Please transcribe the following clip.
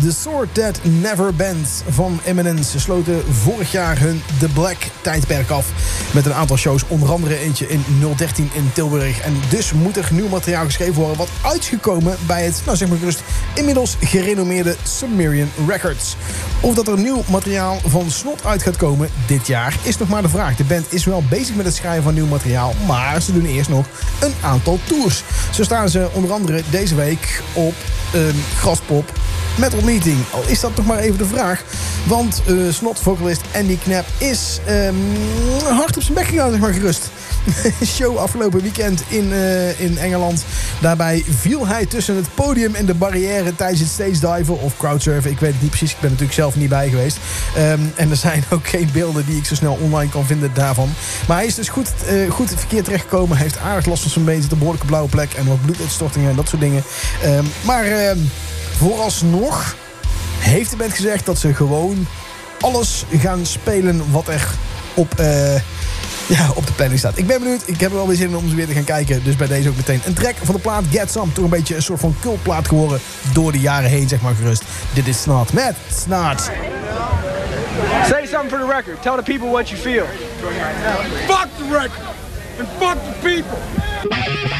The Sword That Never Bends van Eminence sloten vorig jaar hun The Black tijdperk af. Met een aantal shows, onder andere eentje in 013 in Tilburg. En dus moet er nieuw materiaal geschreven worden wat uitgekomen bij het, nou zeg maar gerust, inmiddels gerenommeerde Sumerian Records. Of dat er nieuw materiaal van Snot uit gaat komen dit jaar is nog maar de vraag. De band is wel bezig met het schrijven van nieuw materiaal, maar ze doen eerst nog een aantal tours. Zo staan ze onder andere deze week op een Graspop Metal Meeting. Al is dat toch maar even de vraag. Want Snot-vocalist Andy Knapp is hard op zijn bek gegaan, zeg maar gerust. Show afgelopen weekend in Engeland. Daarbij viel hij tussen het podium en de barrière tijdens het stage diven of crowdsurfen. Ik weet het niet precies, ik ben natuurlijk zelf niet bij geweest. En er zijn ook geen beelden die ik zo snel online kan vinden daarvan. Maar hij is dus goed het verkeer terechtgekomen. Hij heeft aardig last van zijn been, zit een behoorlijke blauwe plek en wat bloeduitstortingen en dat soort dingen. Maar vooralsnog heeft de band gezegd dat ze gewoon alles gaan spelen wat er op de planning staat. Ik ben benieuwd. Ik heb er wel weer zin in om ze weer te gaan kijken. Dus bij deze ook meteen een track van de plaat Get Some. Toch een beetje een soort van cultplaat geworden door de jaren heen, zeg maar gerust. Dit is Snot met Snot. Say something for the record. Tell the people what you feel. Fuck the record and fuck the people.